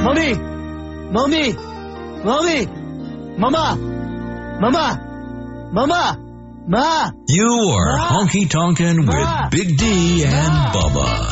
Mommy! Mommy! Mommy! Mama! Mama! Mama! Ma! You are honky tonkin' with Big D and Bubba.